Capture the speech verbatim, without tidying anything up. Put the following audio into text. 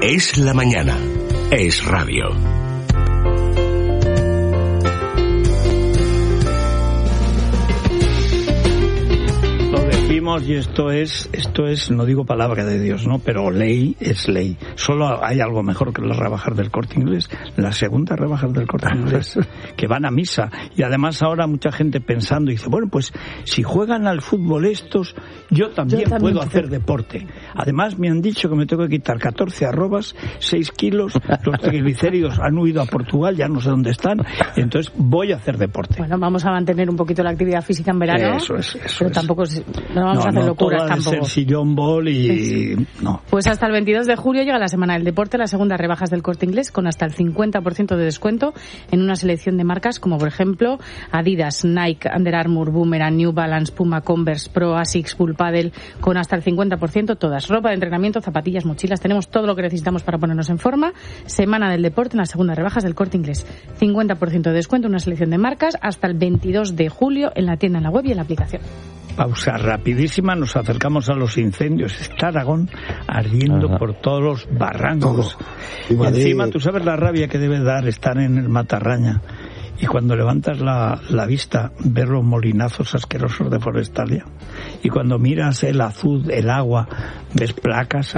Es la mañana. Es radio. Y esto es, esto es, no digo palabra de Dios, ¿no? Pero ley es ley. Solo hay algo mejor que las rebajas del Corte Inglés, las segundas rebajas del Corte Inglés, que van a misa. Y además ahora mucha gente pensando, dice, bueno, pues si juegan al fútbol estos, yo también, yo también puedo hacer deporte. Además me han dicho que me tengo que quitar catorce arrobas, seis kilos, los triglicéridos han huido a Portugal, ya no sé dónde están, entonces voy a hacer deporte. Bueno, vamos a mantener un poquito la actividad física en verano. Eso es, eso pero es. tampoco es, no vamos no, a hacer no, locuras todo tampoco. El sillón bol y sí, sí. No. Pues hasta el veintidós de julio llega la Semana del Deporte, las segundas rebajas del Corte Inglés, con hasta el cincuenta por ciento de descuento en una selección de marcas como por ejemplo Adidas, Nike, Under Armour, Boomerang, New Balance, Puma, Converse, Pro, Asics, Full Paddle, con hasta el cincuenta por ciento todas. Ropa de entrenamiento, zapatillas, mochilas, tenemos todo lo que necesitamos para ponernos en forma. Semana del Deporte en las segundas rebajas del Corte Inglés. cincuenta por ciento de descuento en una selección de marcas hasta el veintidós de julio en la tienda, en la web y en la aplicación. Pausa rapidísima, nos acercamos a los incendios. Está Aragón ardiendo Ajá. por todos los barrancos. Y, y encima, tú sabes la rabia que debe dar estar en el Matarraña y cuando levantas la, la vista, ver los molinazos asquerosos de Forestalia. Y cuando miras el azul, el agua, ves placas